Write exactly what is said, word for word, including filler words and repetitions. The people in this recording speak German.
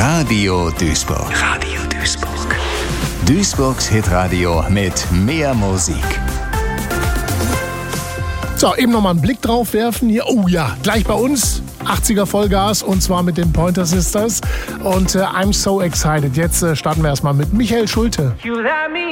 Radio Duisburg. Radio Duisburg. Duisburgs Hitradio mit mehr Musik. So, eben nochmal einen Blick drauf werfen hier. Oh ja, gleich bei uns. achtziger Vollgas und zwar mit den Pointer Sisters. Und äh, I'm so excited. Jetzt äh, starten wir erstmal mit Michael Schulte. You let me